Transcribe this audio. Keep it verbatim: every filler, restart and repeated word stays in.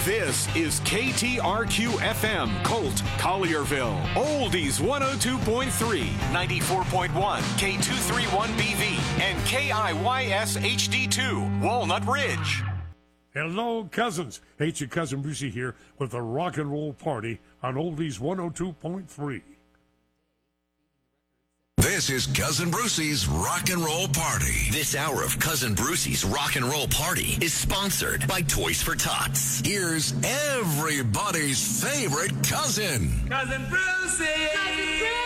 This is K T R Q F M, Colt, Collierville. Oldies one oh two point three, ninety-four point one, K two thirty-one B V, and K I Y S H D two, Walnut Ridge. Hello, cousins. Hey, it's your cousin Brucey here with the Rock and Roll Party on Oldies one oh two point three. This is Cousin Brucey's Rock and Roll Party. This hour of Cousin Brucey's Rock and Roll Party is sponsored by Toys for Tots. Here's everybody's favorite cousin. Cousin Brucey! Cousin Brucey!